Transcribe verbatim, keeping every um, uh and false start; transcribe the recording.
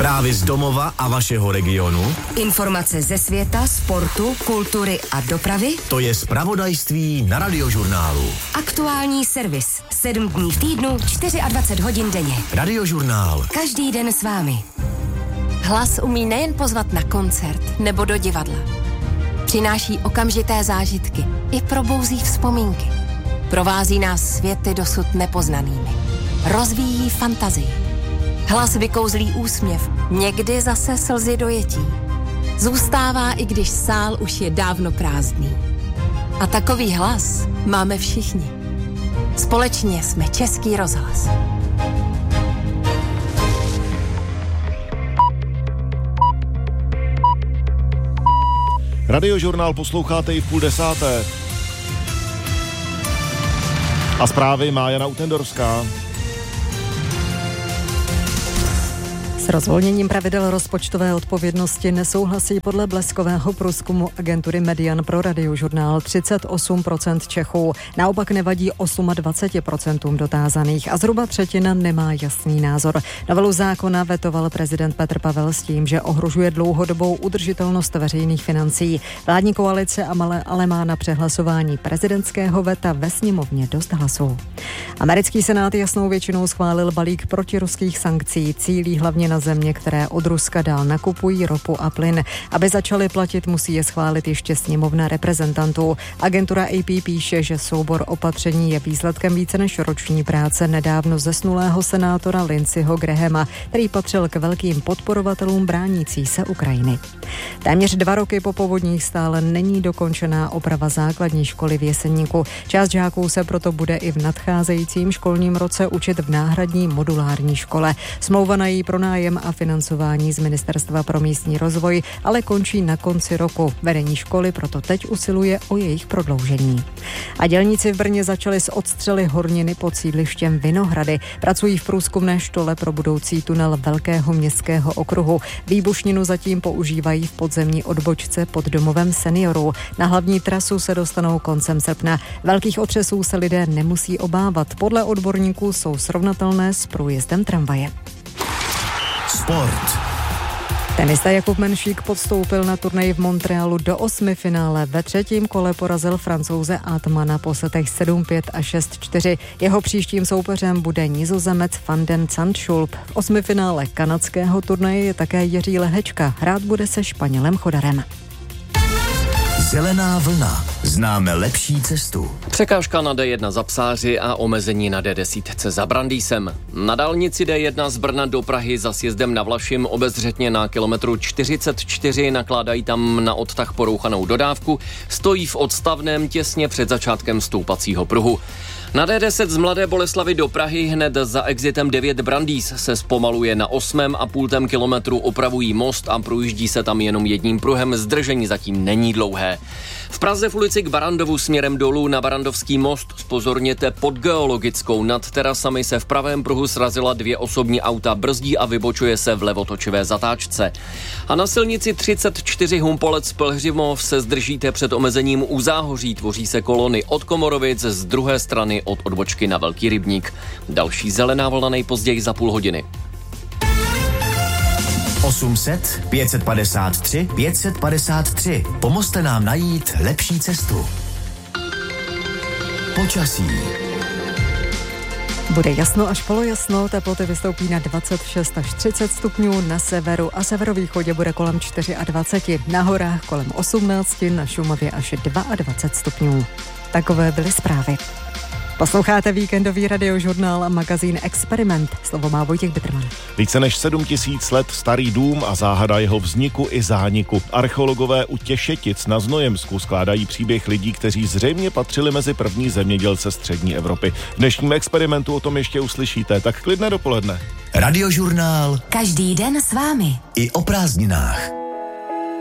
Zprávy z domova a vašeho regionu. Informace ze světa, sportu, kultury a dopravy. To je zpravodajství na Radiožurnálu. Aktuální servis. Sedm dní v týdnu, dvacet čtyři hodin denně. Radiožurnál. Každý den s vámi. Hlas umí nejen pozvat na koncert nebo do divadla. Přináší okamžité zážitky i probouzí vzpomínky. Provází nás světy dosud nepoznanými. Rozvíjí fantazii. Hlas vykouzlí úsměv, někdy zase slzy dojetí. Zůstává, i když sál už je dávno prázdný. A takový hlas máme všichni. Společně jsme Český rozhlas. Radiožurnál posloucháte i v půl desáté. A zprávy má Jana Utendorská. S rozvolněním pravidel rozpočtové odpovědnosti nesouhlasí podle bleskového průzkumu agentury Median pro Radiožurnál třicet osm procent Čechů. Naopak nevadí dvacet osm procent dotázaných a zhruba třetina nemá jasný názor. Novelu zákona vetoval prezident Petr Pavel s tím, že ohrožuje dlouhodobou udržitelnost veřejných financí. Vládní koalice ale má na přehlasování prezidentského veta ve sněmovně dost hlasů. Americký senát jasnou většinou schválil balík protiruských sankcí, cílí hlavně na země, které od Ruska dál nakupují ropu a plyn. Aby začaly platit, musí je schválit ještě sněmovna reprezentantů. Agentura A P píše, že soubor opatření je výsledkem více než roční práce nedávno zesnulého senátora Lindseyho Grahama, který patřil k velkým podporovatelům bránící se Ukrajiny. Téměř dva roky po povodních stále není dokončená oprava základní školy v Jeseníku. Část žáků se proto bude i v nadcházejícím školním roce učit v náhradní modulární škole. Smlouva na její pronájem a financování z Ministerstva pro místní rozvoj ale končí na konci roku. Vedení školy proto teď usiluje o jejich prodloužení. A dělníci v Brně začali s odstřely horniny pod sídlištěm Vinohrady. Pracují v průzkumné štole pro budoucí tunel Velkého městského okruhu. Výbušninu zatím používají v podzemní odbočce pod domovem seniorů. Na hlavní trasu se dostanou koncem srpna. Velkých otřesů se lidé nemusí obávat. Podle odborníků jsou srovnatelné s průjezdem tramvaje. Sport. Tenista Jakub Menšík podstoupil na turnaji v Montrealu do osmi finále. Ve třetím kole porazil Francouze Atmana po setech sedm pět a šest čtyři. Jeho příštím soupeřem bude Nizozemec Van den Zandschulp. V osmi finále kanadského turnaje je také Jiří Lehečka. Hrát bude se Španělem Chodarem. Zelená vlna. Známe lepší cestu. Překážka na D jedna za Psáři a omezení na D deset za Brandýsem. Na dálnici D jedna z Brna do Prahy za sjezdem na Vlašim obezřetně na kilometru čtyřicet čtyři nakládají tam na odtah porouchanou dodávku. Stojí v odstavném těsně před začátkem stoupacího pruhu. Na D deset z Mladé Boleslavi do Prahy hned za exitem devět Brandýs se zpomaluje na osmém a půltém kilometru, opravují most a projíždí se tam jenom jedním pruhem, zdržení zatím není dlouhé. V Praze v ulici k Barandovu směrem dolů na Barandovský most zpozorněte pod Geologickou. Nad terasami se v pravém pruhu srazila dvě osobní auta, brzdí a vybočuje se v levotočivé zatáčce. A na silnici třicet čtyři Humpolec Pelhřimov se zdržíte před omezením u Záhoří, tvoří se kolony od Komorovic, z druhé strany od odbočky na Velký Rybník. Další zelená vlna nejpozději za půl hodiny. osm set, pět padesát tři, pět padesát tři. Pomozte nám najít lepší cestu. Počasí. Bude jasno až polojasno, teploty vystoupí na dvacet šest až třicet stupňů, na severu a severovýchodě bude kolem dvacet čtyři, na horách kolem osmnáct, na Šumavě až dvacet dva stupňů. Takové byly zprávy. Posloucháte víkendový radiožurnál a magazín Experiment. Slovo má Vojtěch Bitterman. Více než sedm tisíc let starý dům a záhada jeho vzniku i zániku. Archeologové u Těšetic na Znojemsku skládají příběh lidí, kteří zřejmě patřili mezi první zemědělce střední Evropy. V dnešním Experimentu o tom ještě uslyšíte, tak klidné dopoledne. Radiožurnál. Každý den s vámi. I o prázdninách.